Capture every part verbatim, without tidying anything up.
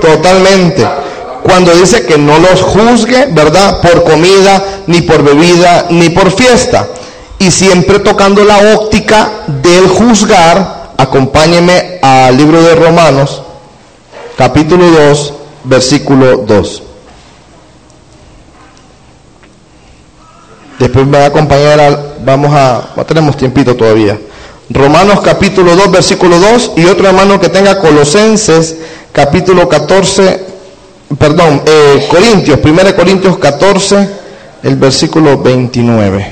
Totalmente. Cuando dice que no los juzgue, ¿verdad? Por comida, ni por bebida, ni por fiesta. Y siempre tocando la óptica del juzgar, acompáñeme al libro de Romanos, capítulo dos, versículo dos. Después me va a acompañar, al, vamos a, no tenemos tiempito todavía. Romanos capítulo dos, versículo dos, y otro hermano que tenga Colosenses, capítulo catorce, perdón, eh, Corintios, primera Corintios catorce, el versículo veintinueve.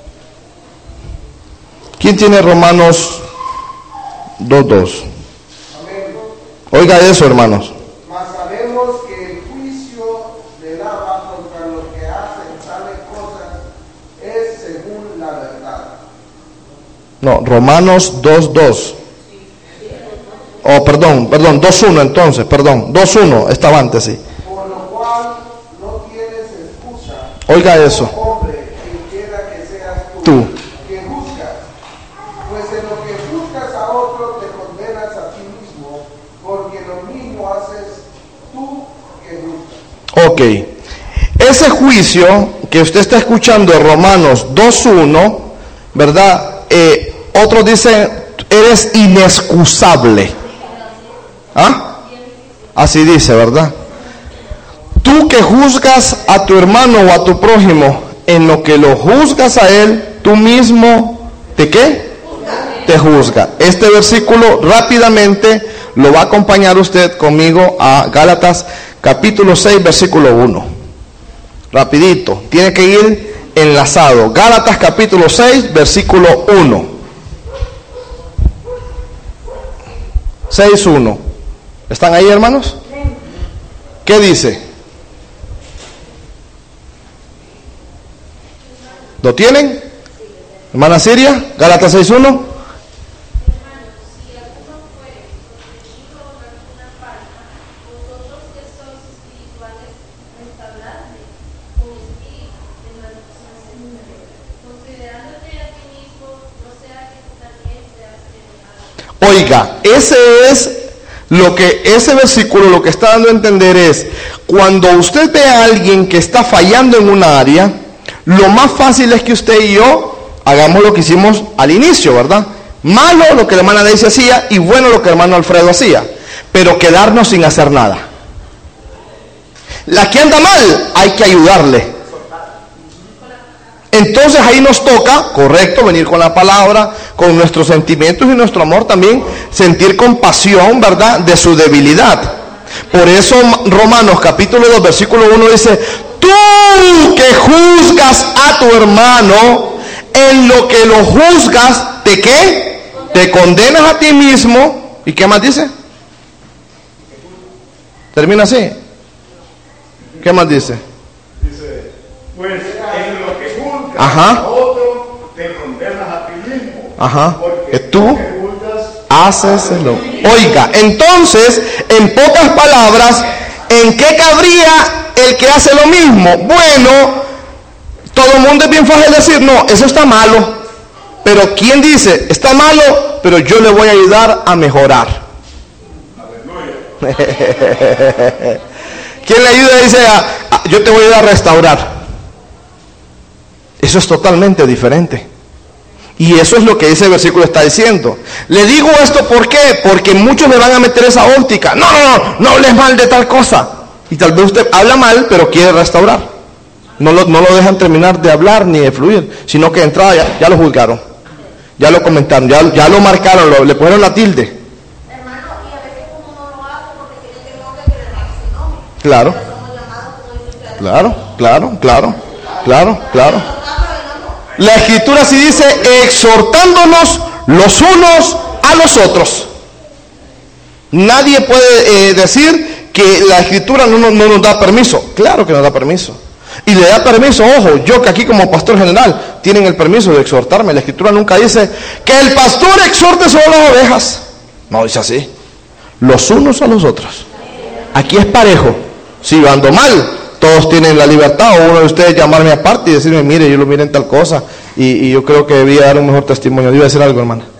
¿Quién tiene Romanos dos, dos? Oiga eso, hermanos. Mas sabemos que el juicio del Abba contra los que hacen tales cosas es según la verdad. No, Romanos dos, dos. Oh, perdón, perdón, dos, uno entonces, perdón, dos, uno, estaba antes, sí. Por lo cual no tienes excusa. Oiga eso. Hombre, quien quiera que seas tú. Tú. Que juzgas. Pues en lo que juzgas a otro te condenas a ti mismo, porque lo mismo haces tú que juzgas. Ok. Ese juicio que usted está escuchando en Romanos dos, uno, ¿verdad? Eh, otros dicen, eres inexcusable. ¿Ah? Así dice, ¿verdad? Tú que juzgas a tu hermano o a tu prójimo, en lo que lo juzgas a él, tú mismo, ¿de qué? Te juzga. Este versículo rápidamente lo va a acompañar usted conmigo a Gálatas capítulo seis, versículo uno. Rapidito, tiene que ir enlazado. Gálatas capítulo seis, versículo uno. seis, uno. ¿Están ahí, hermanos? ¿Qué dice? ¿Lo tienen? Hermana Siria, Gálatas seis, uno. Oiga, ese es lo que, ese versículo lo que está dando a entender es, cuando usted ve a alguien que está fallando en una área, lo más fácil es que usted y yo hagamos lo que hicimos al inicio, ¿verdad? Malo lo que la hermana Daisy hacía y bueno lo que el hermano Alfredo hacía, pero quedarnos sin hacer nada. La que anda mal, hay que ayudarle. Entonces ahí nos toca, correcto, venir con la palabra, con nuestros sentimientos y nuestro amor también, sentir compasión, ¿verdad?, de su debilidad. Por eso Romanos capítulo dos, versículo uno dice, tú que juzgas a tu hermano, en lo que lo juzgas, ¿de qué? Te condenas a ti mismo. ¿Y qué más dice? Termina así. ¿Qué más dice? Dice, pues en lo que juzgas Ajá. a otro, te condenas a ti mismo. Ajá. Porque Que tú lo que juzgas haces lo. Oiga, entonces, en pocas palabras, ¿en qué cabría el que hace lo mismo? Bueno, todo el mundo es bien fácil decir, no, eso está malo. Pero ¿quién dice, está malo, pero yo le voy a ayudar a mejorar? ¿Quién le ayuda y dice, ah, ah, yo te voy a ayudar a restaurar? Eso es totalmente diferente. Y eso es lo que ese versículo está diciendo. Le digo esto, ¿por qué? Porque muchos le van a meter esa óptica. No, no, no, no hables mal de tal cosa. Y tal vez usted habla mal, pero quiere restaurar. No lo, no lo dejan terminar de hablar ni de fluir, sino que de entrada ya, ya lo juzgaron. Ya lo comentaron, ya, ya lo marcaron, lo, le pusieron la tilde. Hermano, y a veces como no lo hace porque quiere que no que le haga su nombre. Claro. Pero somos llamados, como dice usted. Claro, claro, claro, claro, claro. La Escritura sí dice, exhortándonos los unos a los otros. Nadie puede eh, decir que la Escritura no, no, no nos da permiso. Claro que nos da permiso. Y le da permiso, ojo, yo que aquí como pastor general tienen el permiso de exhortarme. La Escritura nunca dice que el pastor exhorte solo las ovejas. No dice así. Los unos a los otros. Aquí es parejo. Si yo ando mal, todos tienen la libertad, o uno de ustedes llamarme aparte y decirme, mire, yo lo miré en tal cosa y, y yo creo que debía dar un mejor testimonio. Debe decir algo, hermana.